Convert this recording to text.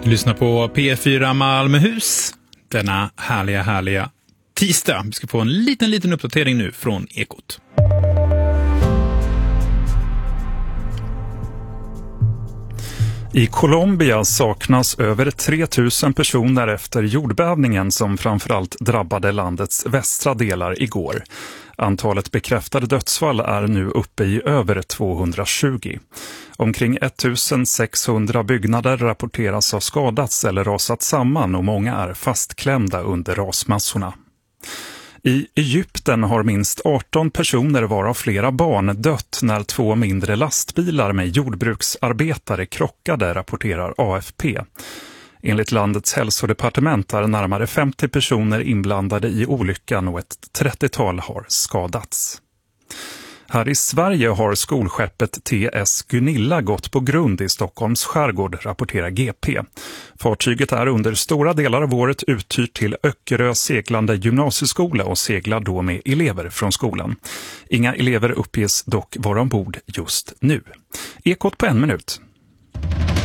Du lyssnar på P4 Malmöhus denna härliga tisdag. Vi ska få en liten uppdatering nu från Ekot. I Colombia saknas över 3000 personer efter jordbävningen som framförallt drabbade landets västra delar igår. Antalet bekräftade dödsfall är nu uppe i över 220. Omkring 1600 byggnader rapporteras ha skadats eller rasat samman och många är fastklämda under rasmassorna. I Egypten har minst 18 personer varav flera barn dött när 2 mindre lastbilar med jordbruksarbetare krockade, rapporterar AFP. Enligt landets hälsodepartement är närmare 50 personer inblandade i olyckan och ett 30-tal har skadats. Här i Sverige har skolskeppet TS Gunilla gått på grund i Stockholms skärgård, rapporterar GP. Fartyget är under stora delar av året uthyrt till Öckerö seglande gymnasieskola och seglar då med elever från skolan. Inga elever uppges dock vara ombord just nu. Ekot på 1 minut.